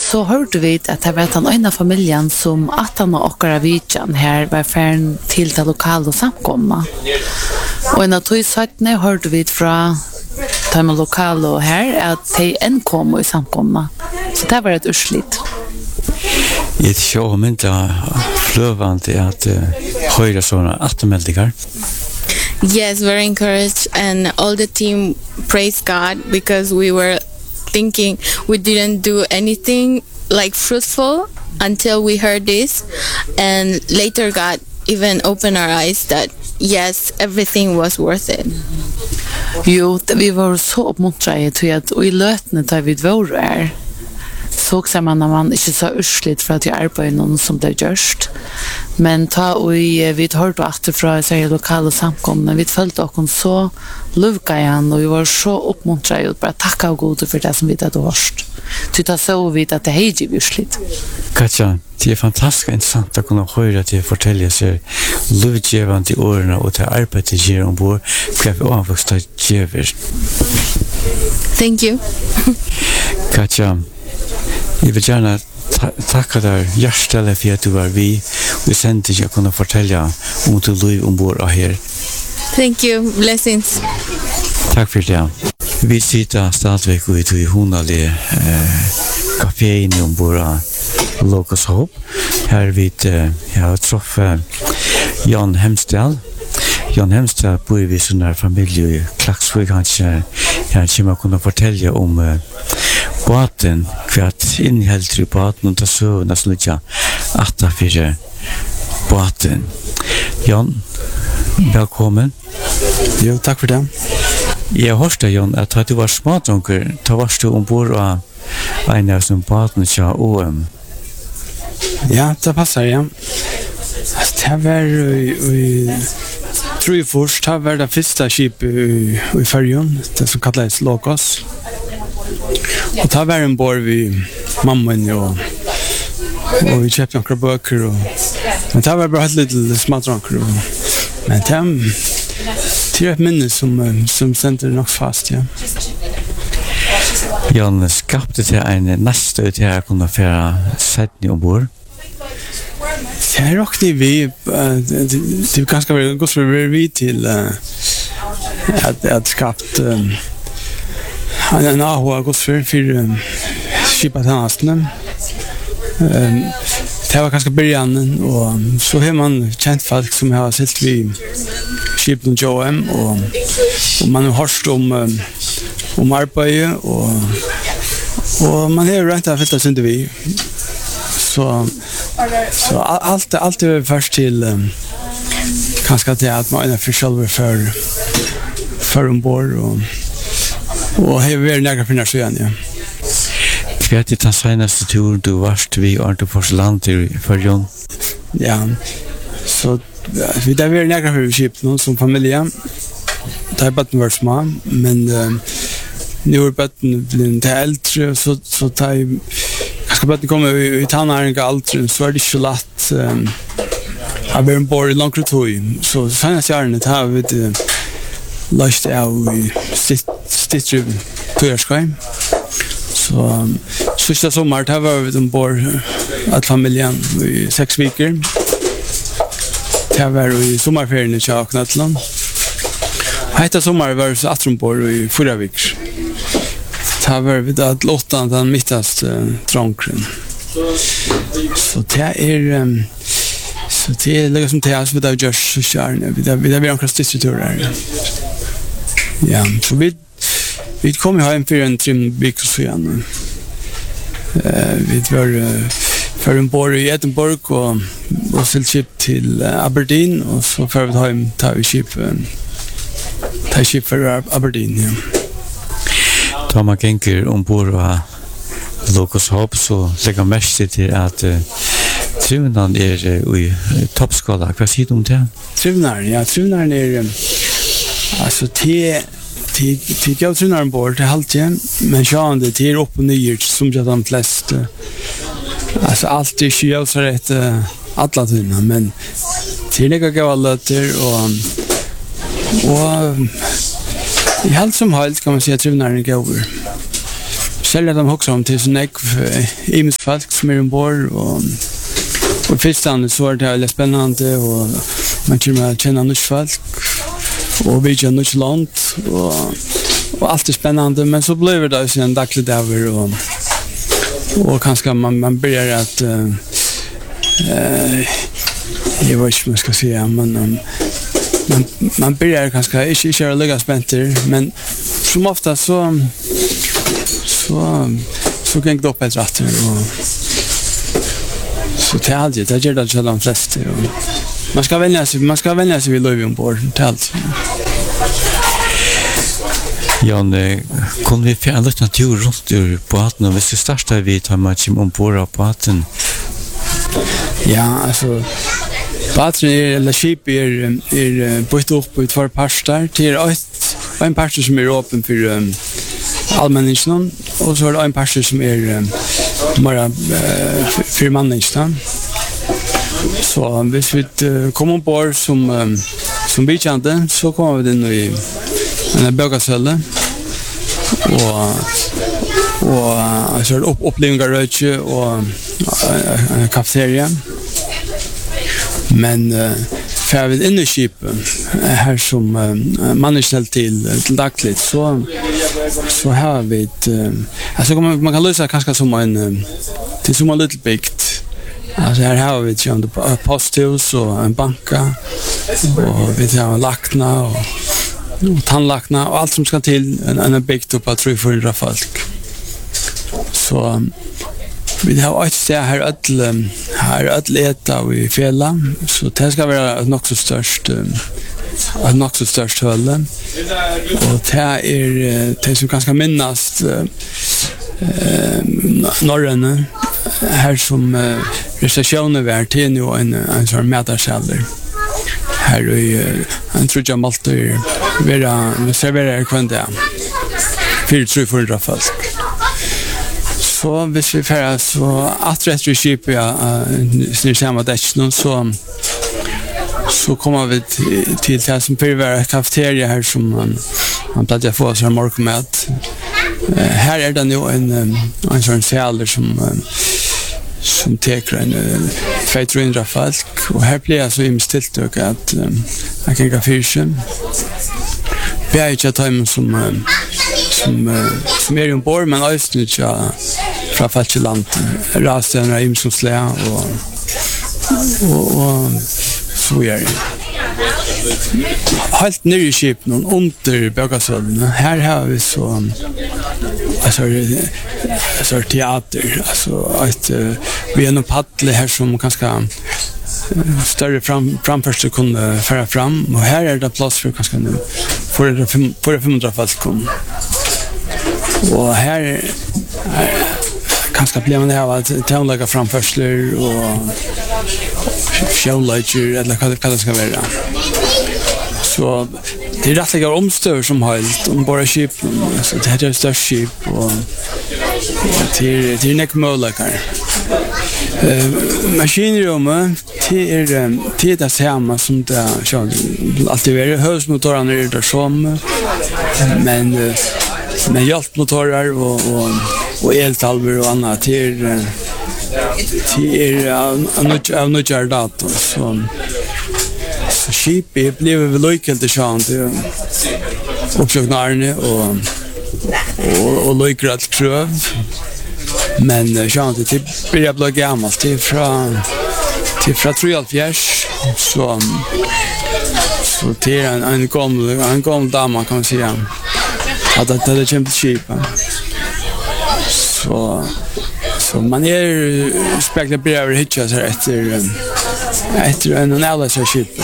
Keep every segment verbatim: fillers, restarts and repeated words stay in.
så hørte vi at det var den ene familien som at han og okkara vidjan her var færen til det lokale samkomna. Og en av tog sattene hørte vi fra de lokale her at de enn kom i samkomna. Så det var et urslit. Jeg tror om ikke fløvende at høyre sånne atmeldingar. Yes, very encouraged, and all the team praised God because we were thinking we didn't do anything like fruitful until we heard this, and later God even opened our eyes that yes, everything was worth it. Jo, vi var så oppmuntrade till att och i lötene där vi var här såg sig man när man inte så ursligt för att jag arbetar någon som det görst. Men ta och vi hörde att från sig lokala samkomna vi följde och så luvka igen och vi var så uppmuntrade att bara tacka och gode för det som vi hade hört. Tyta så vid att det är ju ursligt. Katja, det är fantastiskt intressant att kunna höra att det fortäljer sig luvgivande i åren och till arbetet ger ombord för att vi avvuxta gever. Thank you. Katja, jag vill gärna ta tacka dig hjärtligt för att du var vi och sen till att kunna fortälja om du liv ombord här. Thank you. Blessings. Tack för det. Vi sitter stadigvæk ute i Honali eh, kaféen ombord Locus Hope. Her vi eh, har truffet Jan Hemsdal. Jan Hemsdal bor i sån här familj i Klaksvik. Han kommer att kunna fortälja om eh, båten, kvart innehållet i båten och ta sövna som lite atta för båten. Jan, välkommen. Jo, tack för det. Jeg hørte, Jon, at da du var smådrunker, da var du ombord av en av som båten til O M. Ja, det passar, ja. Det var i tror jeg først, det var det første skip i, i Färjön, det som kallades Locos. Og det var en bor vi mamman og, og vi kjøpte noen bøker. Og, men det var bare helt litt smådrunker. Men det Det är ett minne som, som sänder nog fast, ja. Jan, skapte till en nästa ut här att kunna föra sättning ombord? Det är också vi, det är ganska gott för vi till att, att skapte en A H gott för, för skipat hannasten. Det var ganska början och så har man känt folk som har sett vid skipen J M och, och man har hört om, om arbete och, och man har rätt att flytta sig vi. Så, så allt, allt är först till ganska till att man är för själva för, för ombord och, och har varit nära för nästa igen, ja. Kvärt i den senaste turen du varst vid Arnteforsland i Färjön? Ja, så vi där var nära för skip som familj. Det har bara varit små, men uh, nu har bara blivit äldre så så tar jag ska bara komma i tonåren äldre så är det så lätt um, har varit bor i långt tid så senast jag har har vi det lust av stitch tourskoj. Så sista sommar där var vi ombord att familjen i sex veckor. Det var i sommarferien i Tjaknatland. Hetta sommar var så att ombord i fyra veckor. Det var vi att låta den mittast uh, trångren. Så det är um, så det är liksom det som vi har gjort så kärne. Vi har vi har en konstitutörer. Ja, så vi vi kommer ha en för en trim veckor så igen. Eh vi var uh, för en bor i Edinburgh och och till ship till uh, Aberdeen och så för vi hem tar vi ship um, tar ship för Aberdeen. Ja. Thomas Genker ombord av Locus Hope så lägger mest till att uh, trivnaden är uh, i toppskala. Vad säger du om det? Trivnaden, ja, trivnaden är um, alltså te till till jag tror när ombord till halt igen men sjön det är upp och ner som jag de flest alltså allt är ju så rätt alla tunna men till det går alla där och och i allt som helst kan man säga trivnaden går över Selv at de hokser om til sånn ekv imisk folk som er ombord, og og først så er det veldig spennende, og man kommer å kjenne norsk folk, og vi kjenner norsk land, og, og alt er spennende, men så blir det også en daglig dager, og, og kanskje man, man begynner at uh, uh, jeg vet ikke hva jeg skal si, men um, man, man begynner kanskje ikke, ikke å ligge spenter, men som ofte så så så gikk det opp et ratter, og så til aldri, det gjør det til de fleste, og man skal vänja sig, man ska vänja sig vid löv ombord till allt. Jan, kunne vi få en liten tur rundt ur båten, og hvis vi starter vi tar man ikke ombord av båten? Ja, alltså båten er, eller skip er, er byggt upp i två parter. Det er ett, en parter som er åpen for um, allmänningen, och så er det en parter som er um, bara uh, för människan. Så hvis vi uh, kommer ombord som, um, som bykjente, så kommer vi inn i en bøkasølle, og, og så er det opp, oppleving av rødje og uh, en kafeteria. Men uh, for vi inn i skipet, her som uh, man er snelt til, til daglig, så, så har vi et, uh, altså man, man kan løse kanskje som en, uh, til som en liten bygd. Alltså här har vi ett posthus och en banka, och vi har lakna och, och tandlakna och allt som ska till en, en byggt upp av tre till fyra folk. Så vi har ett ställe här öll här öll äta och i fjälla, så det ska vara nog så störst ett nog så störst höll. Och det är det som ganska minnas eh norröna här som uh, receptionen var till nu en en sån mätarkällare. Här är en tror jag malter vara servera kvända. För tre hundra folk. Så hvis vi färdas så att rätt skip ja snir samma däcken så så kommer vi till till det som förvara kafeteria här som man man planerar få så morgonmat. Uh, här är det nu en en sån fjäller som som teker en uh, två till tre hundra folk, och här blir jag så instilt och att um, jag kan gå fyrsen. Vi har inte tagit som, um, som, uh, som är ombord, men också inte från Falkland, rasten av Imsonslä och, och, och så är det. Helt nere i skipen under bögasölden. Här har vi så alltså alltså teater, alltså ett vi är en paddle här som ganska större fram framförst kunde föra fram, och här är det plats för ganska nu för för fem hundra folk kom. Och här är ganska problem det här att townlaga framförsler och showlighter eller vad det ska vara. Så det är rättliga omstör som helt om bara skip, så det är ett störst skip, och till till näck möjligheter. Eh maskinrummet till är till det samma som det så alltid är husmotorerna är där som, men med hjälpmotorer och och och eltalver och annat till till av några dator så så skipet blev väl lokalt det sjön till uppsöknarne och och och lokalt kröv, men sjön till börjar bli gammalt till från till från Trojalfjärs, så så till en en gammal en gammal dam kan man säga att det är kämpat skipa. Så så man är spekla brev hitcha så efter efter en analysskip.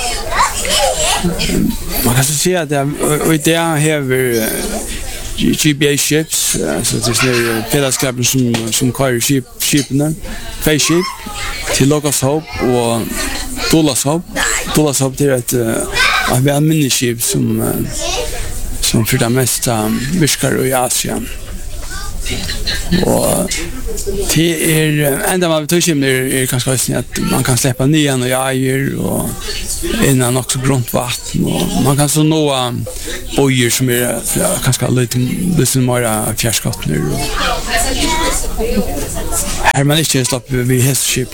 Man kan säga att och det har G B A ships, så det är pedaskapen som som kör skip skipen, face ship till Locos Hope och Dolas Hope. Dolas Hope till ett av en miniskip som som för det mesta viskar i Asien. Och det är ända man tar sig mer är kanske också att man kan släppa nyan och jager och innan också grundvatten och man kan så nå bojer som är ja, kanske lite lite mer fjärrskott nu. Här man inte stopp vid hästskip.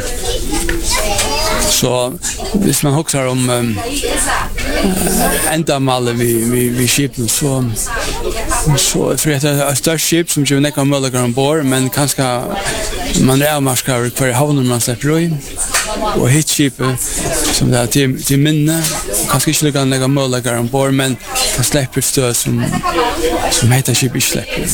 Så hvis man huxar om um, ända mal vi vi vi skipen så så tror jag att det är ett större skip som ju nekar möjligheter ombord men kanske man är avmarskar för havnen man släpper i och hit skip som det är till, till minne kanske inte lyckas nekar möjligheter ombord men kan släpper stöd som som heter skip i släpper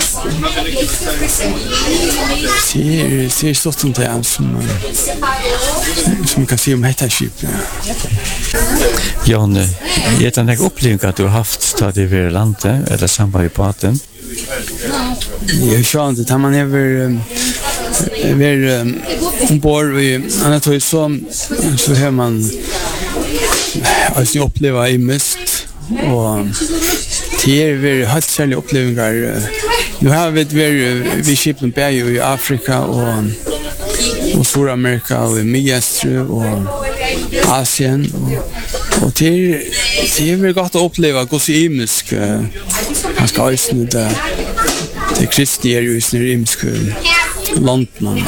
det är stort som det är som som kan se om heter skip ja. Jan, är det en upplevelse att du har haft stadig i landet eller samband i båten? Jag kör inte, tar man över över ombord i annat så så har man alltså uppleva i mist och det är väldigt helt särskilt upplevelser. Nu har vi vi vi skipen på i Afrika och och Sydamerika och i Midöstern och Asien och och det det är väl gott att uppleva hur så imisk man ska ju inte det kristna är ju snur imisk landman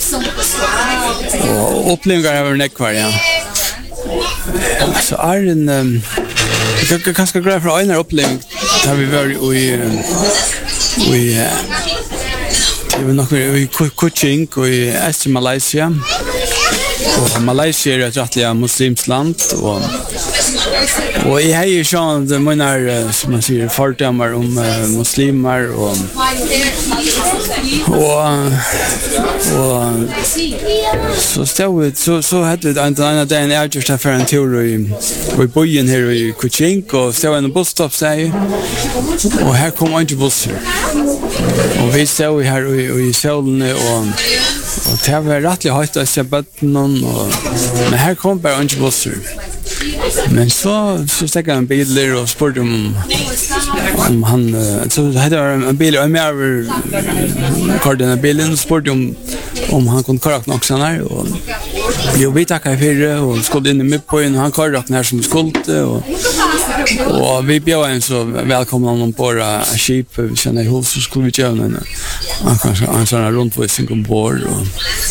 och upplevelser över nekvar ja. Så är en jag kan kanske gräva för en upplevelse där vi var i i det var nog i Kuching och i Östra Malaysia. Och Malaysia är ett rättligt muslimskt land och och i här är ju det menar som man säger fördomar om muslimer och och och så stod så så hade det en annan dag en just för en tur i vi bojen här i Kuching och stod en busstopp säger och här kommer inte bussar. Och vi stod här i solen och och det var rättligt högt att se botten och men här kom bara inte bussar. Men så så stod en bil där och spurgade om om han så hade en bil och mer koordinera bilen spurgade om om han kunde köra också när och vi vet att jag för och skulle in med på en han körde när som skulle och och vi bjöd en så välkomna honom på ett skip vi känner i hus så skulle vi göra en han kanske han såna runt på sin ombord och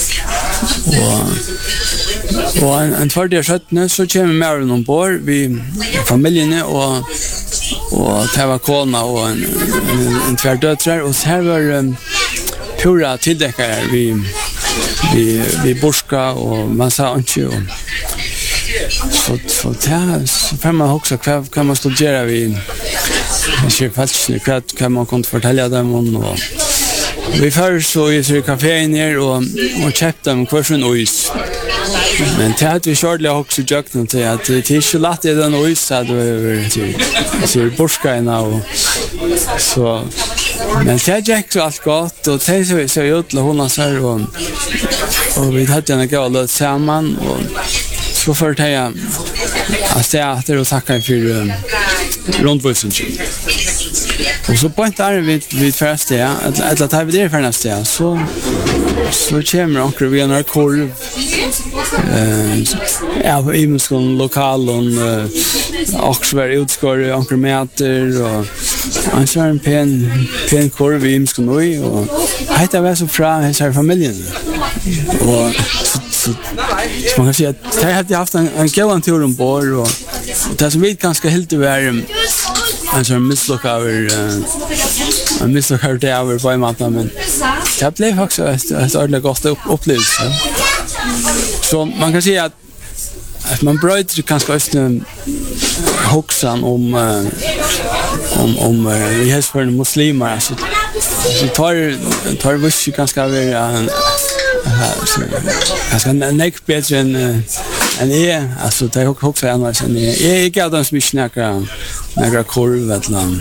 och och en en för det sjätte så kommer med honom ombord vi familjen och och det var kona och en en tvär döttrar och så här var pura tilldäckare vi vi vi borska och massa inte och så så där så får man också kan kan man studera vi ser faktiskt kan kan man kan fortälja dem om och vi för så i så kafé ner och och köpte en kursen ois men det hade vi shortly också jukt och till att det är så lätt det den ois hade över till så borska och så men det gick så allt gott och det så så ut till hon så och och vi hade en gåva samman och så för det jag att säga att det och tacka för rundvusen. Och så på ett där vi vi första ja att att ta vi det för nästa ja så så kommer onkel vi en korv eh ja i muskon lokal och också var utskår onkel mäter och han kör en pen pen korv i muskon och heter väl så fra hela familjen och så man kan säga att jag hade haft en en gåvan tur ombord och det som vi ganska helt över en sån misslock över en misslock över det över på maten men det blev också ett ordentligt gott upplevelse så man kan säga att att man bröt ganska östen hoxan om om om vi har för muslimer så så tar tar vi ganska över så ganska neck bättre än än är alltså det har också annars än är jag är de som snackar några korv eller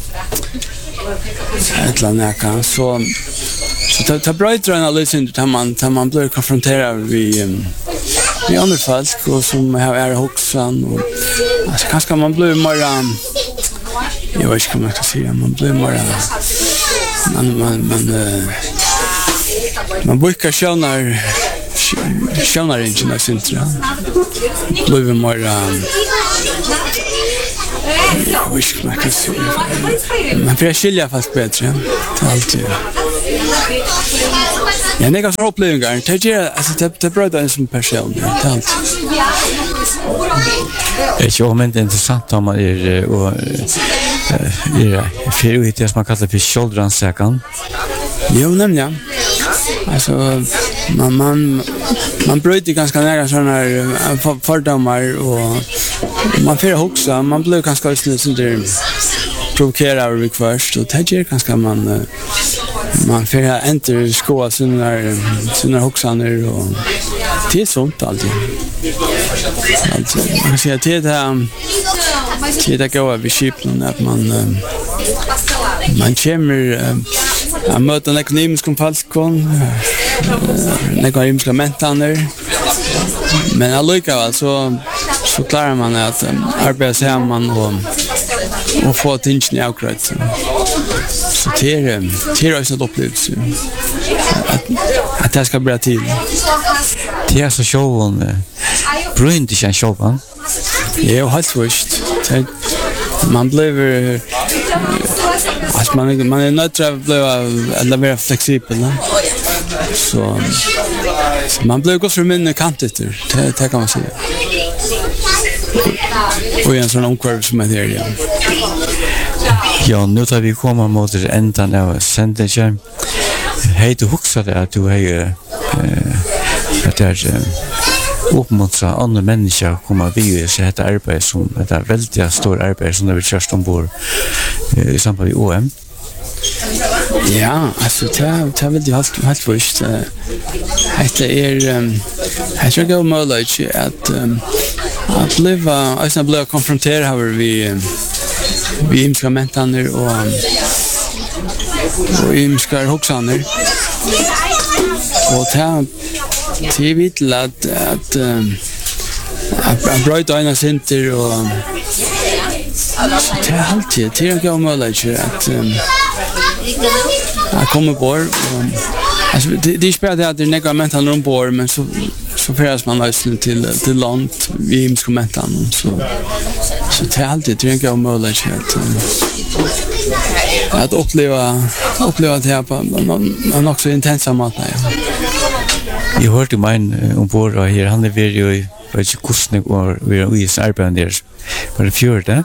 eller några så så ta brighter analysen där man där man blir konfronterad vi vi andra folk och som har är hoxan och alltså kanske man blir mer jag vet inte vad man ska säga man blir mer man man man uh, man brukar sjönar sjönar inte när centra. Blev mer jag vet inte man kan se. Man får skilja fast bättre. Alltid. Ja, nej, så upplevelser. Det är alltså det det bröder en som person. Allt. Det är ju men intressant om man är och är för ut det som man kallar för shoulder-ransakan. Jo, nämligen. Alltså man man man bryter ganska nära såna här fördomar och man får också man blir ganska lite sådär provokera över först och det ger ganska man man får enter skola såna såna hoxaner och det är sånt alltid. Alltså man kan säga att det är det är gå över skipen att man man kommer att möta en ekonomisk kompalskon en ekonomisk mentaner men allikevel så så klarar man att arbeta samman och och få tingen i avkrätt. Så det är det är också ett upplevelse att, att det ska bli till. Det är så showen brunt i showen. Ja, och helt först. Man blir alltså man man är nöjd att bli att vara flexibel, va? Så man blir också mindre kantigt. Det det kan man säga. Och en sån omkvarv som är där igen. Ja, nu tar vi komma mot ändan av sändningen. Hej, du huxade att du är att det är uppmuntra andra människor att komma vid sig detta arbete som det är väldigt stort arbete som det vill körs ombord i samband med O M. Ja, alltså det är väldigt helt helt först. Det är jag tror jag möjligt att att leva alltså bli konfrontera hur vi vi instrumentaner och och imskar hoxaner. Och det det vill att att att bröta ena center och det är alltid det är jag möjligt att jag kommer på alltså det det spelar det att det några mental rum på men så så färs man lösning till till land vi instrumentan så så det är alltid det jag möjligt att att uppleva uppleva det här på man också intensa mat där. Jag hörde min ombord och här han är ju vet inte kostnad och vi är i Serbien där. Var det fjärde?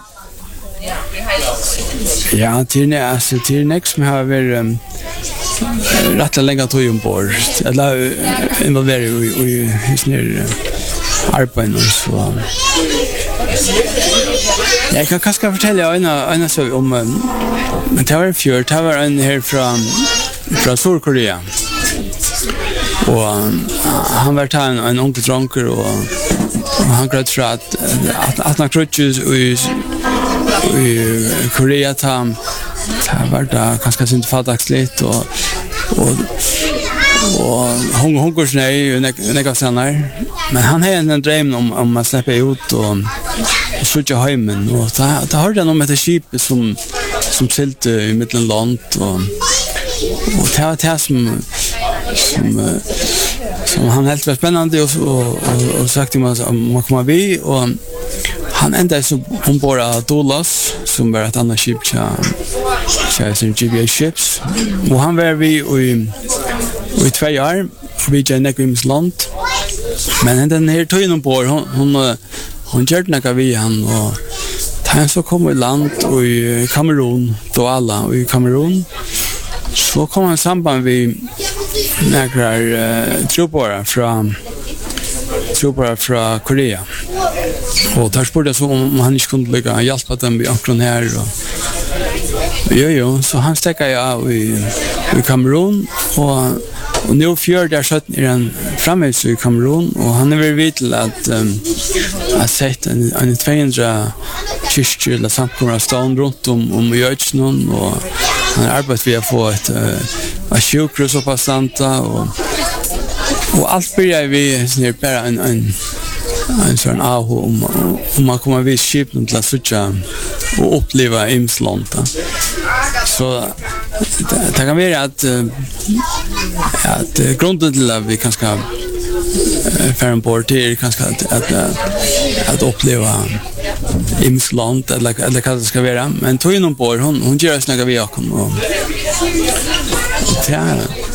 Ja, till är alltså till next som har vi rätt länge tog ombord. Eller involverade i i snär arbeten och så. Jag kan kanske fortälja en en så om men det var fjärde, det var en här från från Sydkorea. Och han var en en ung dronker och han grät för att att att han krutches i i Korea tam det var det ganska synd fattaxligt och och och hon hon går snäj och några senare men han har en dröm om om att släppa ut och söka hemmen och det det har det om ett skip som som silt i mitten land och och det var det som som som han helt var spännande och och och sagt till mig om man kommer vi och han ända så hon bara Dolas som var ett annat skip tja tja sin G B A ships och han var vi i i två år vi gick i land men den här tog ombord hon hon hon gjorde något vi han och han så kom i land och i Kamerun då alla och i Kamerun så kom han samband vi några uh, trupper från trupper från Korea och där spurgade så om han inte kunde lägga hjälpa dem vid akron här och jo jo så han stäckade jag i i Kamerun och och nu fjör där satt i en framvis i Kamerun och han är väl vitt att um, att sätta en en tvåhundra kyrkor eller samkomna stånd runt om om Götsnön och han arbetar vi att få ett uh, ett sjukhus och passanta och och allt börjar vi snir bara en en en sån av om om man kommer vid skeppen till att söka och uppleva Imsland. Så det, det kan være at, uh, at uh, grunden til at vi kan ska uh, fære ombord til er kanskje at, at, uh, at oppleva imsk land, eller, eller hva det skal være. Men tog ombord, hun, hun gjør oss noe vi og, og, og det er